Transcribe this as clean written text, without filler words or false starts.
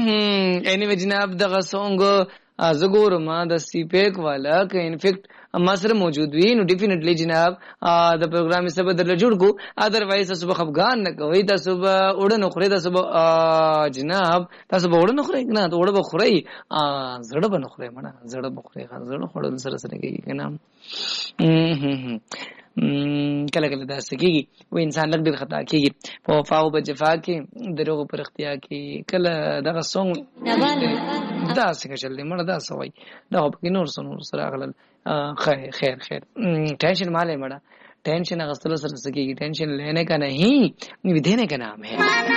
anyway جناب دغه سونګ زګورم د سیپیک والا ک انفیکټ ما سره موجود وي نو ډیفینټلی جناب د پروګرام سبا درل جوړ کو اذروایز تاسو به خفغان نه کوي تاسو به وړنه خوري تاسو به جناب تاسو به وړنه خوري نه وړه به خوري زړه به نه خوري مړه زړه به خوري زړه خورل سره سره کوي کنه کله کله دا سکیږي و انسان لږ ډیر خطا کیږي په وفا او بجفا کې دروغ پر اختیا کې کله دغه سونګ دا څنګه چل دی مړه دا سوي دا په نور سره غلل خیر टेंशन माले मड़ा टेंशन अगस्तलो सर सकेगी टेंशन लेने का नहीं देने का नाम है